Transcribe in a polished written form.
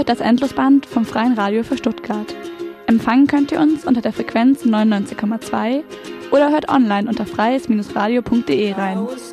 hört das Endlosband vom Freien Radio für Stuttgart. Empfangen könnt ihr uns unter der Frequenz 99,2 oder hört online unter freies-radio.de rein.